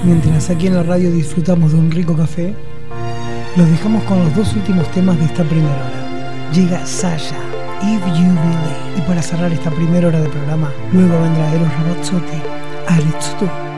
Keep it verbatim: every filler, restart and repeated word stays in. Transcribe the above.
Mientras aquí en la radio disfrutamos de un rico café, los dejamos con los dos últimos temas de esta primera hora. Llega Sasha, If You Believe. Y para cerrar esta primera hora de programa, luego vendrá Eros Ramazzotti, Arizona.